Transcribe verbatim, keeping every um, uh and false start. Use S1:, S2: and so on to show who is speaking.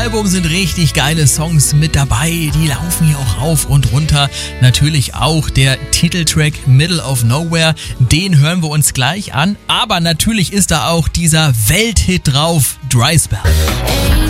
S1: Album sind richtig geile Songs mit dabei, die laufen hier auch rauf und runter. Natürlich auch der Titeltrack Middle of Nowhere, den hören wir uns gleich an. Aber natürlich ist da auch dieser Welthit drauf, Dry Spell.